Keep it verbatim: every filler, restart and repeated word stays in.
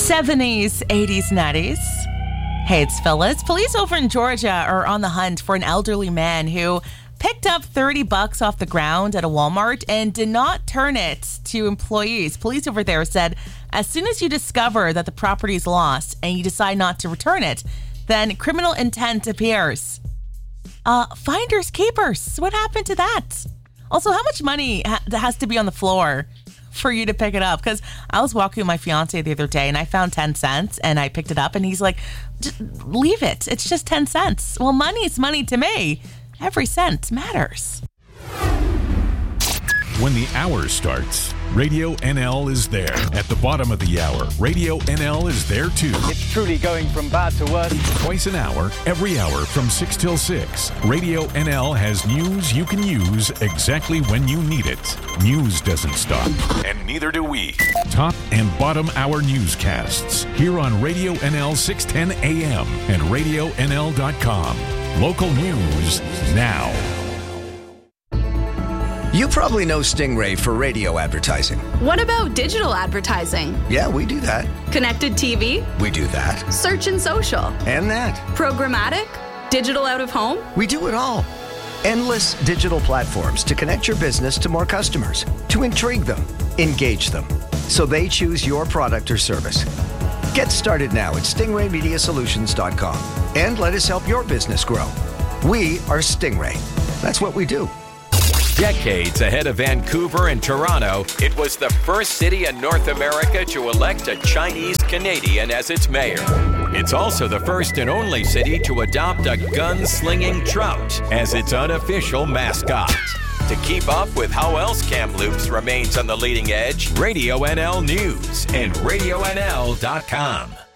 seventies, eighties, nineties. Hey, it's Phyllis. Police over in Georgia are on the hunt for an elderly man who picked up thirty bucks off the ground at a Walmart and did not turn it to employees. Police over there said as soon as you discover that the property is lost and you decide not to return it, then criminal intent appears. Uh, finders keepers. What happened to that? Also, how much money ha- has to be on the floor for you to pick it up? Because I was walking with my fiance the other day and I found ten cents and I picked it up and he's like, leave it. It's just ten cents. Well, money is money to me. Every cent matters. When the hour starts, Radio N L is there. At the bottom of the hour, Radio N L is there too. It's truly going from bad to worse. Twice an hour, every hour from six till six. Radio N L has news you can use exactly when you need it. News doesn't stop, and neither do we. Top and bottom hour newscasts here on Radio N L six ten A M and radio N L dot com. Local news now. You probably know Stingray for radio advertising. What about digital advertising? Yeah, we do that. Connected T V? We do that. Search and social? And that. Programmatic? Digital out of home? We do it all. Endless digital platforms to connect your business to more customers, to intrigue them, engage them, so they choose your product or service. Get started now at stingray media solutions dot com and let us help your business grow. We are Stingray. That's what we do. Decades ahead of Vancouver and Toronto, it was the first city in North America to elect a Chinese Canadian as its mayor. It's also the first and only city to adopt a gun-slinging trout as its unofficial mascot. To keep up with how else Kamloops remains on the leading edge, Radio N L News and radio N L dot com.